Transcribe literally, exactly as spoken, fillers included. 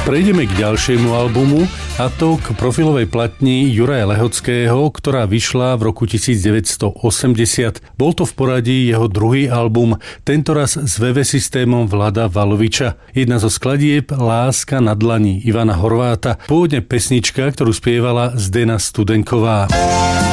Prejdeme k ďalšiemu albumu, a to k profilovej platni Juraja Lehockého, ktorá vyšla v roku devätnásťstoosemdesiat. Bol to v poradí jeho druhý album, tentoraz s vé vé systémom Vlada Valoviča. Jedna zo skladieb Láska na dlani Ivana Horváta, pôvodne pesnička, ktorú spievala Zdena Studenková.